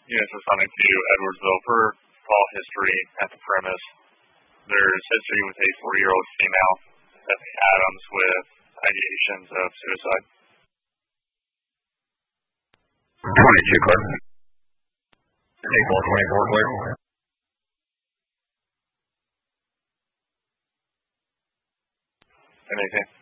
units assigned to Edwardsville for call history at the premise. There's history with a 40-year-old female, Stephanie Adams, with ideations of suicide. 22 clear. 24 clear. Anything?